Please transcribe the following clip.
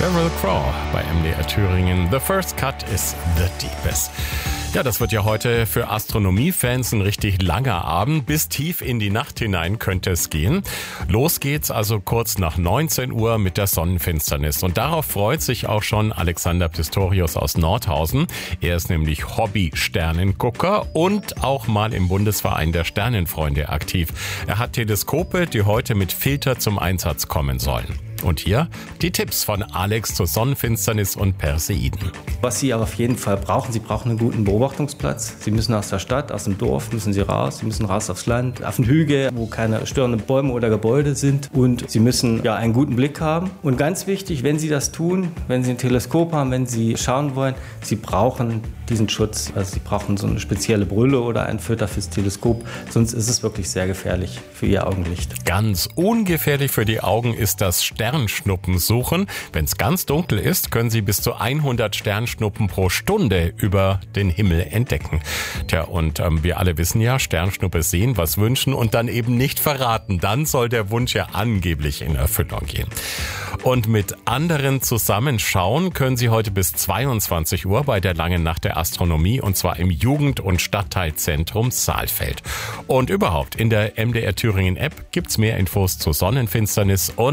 Sheryl Crow bei MDR Thüringen. The first cut is the deepest. Ja, das wird ja heute für Astronomiefans ein richtig langer Abend. Bis tief in die Nacht hinein könnte es gehen. Los geht's also kurz nach 19 Uhr mit der Sonnenfinsternis. Und darauf freut sich auch schon Alexander Pistorius aus Nordhausen. Er ist nämlich Hobby-Sternengucker und auch mal im Bundesverein der Sternenfreunde aktiv. Er hat Teleskope, die heute mit Filter zum Einsatz kommen sollen. Und hier die Tipps von Alex zur Sonnenfinsternis und Perseiden. Was Sie aber auf jeden Fall brauchen, Sie brauchen einen guten Beobachtungsplatz. Sie müssen aus der Stadt, aus dem Dorf müssen Sie raus. Sie müssen raus aufs Land, auf den Hügel, wo keine störenden Bäume oder Gebäude sind. Und Sie müssen ja einen guten Blick haben. Und ganz wichtig, wenn Sie das tun, wenn Sie ein Teleskop haben, wenn Sie schauen wollen, Sie brauchen diesen Schutz. Also Sie brauchen so eine spezielle Brille oder einen Filter fürs Teleskop. Sonst ist es wirklich sehr gefährlich für Ihr Augenlicht. Ganz ungefährlich für die Augen ist das Sternschnuppen suchen. Wenn es ganz dunkel ist, können Sie bis zu 100 Sternschnuppen pro Stunde über den Himmel entdecken. Tja, und wir alle wissen ja, Sternschnuppe sehen, was wünschen und dann eben nicht verraten. Dann soll der Wunsch ja angeblich in Erfüllung gehen. Und mit anderen zusammenschauen können Sie heute bis 22 Uhr bei der Langen Nacht der Astronomie, und zwar im Jugend- und Stadtteilzentrum Saalfeld. Und überhaupt in der MDR Thüringen App gibt's mehr Infos zur Sonnenfinsternis und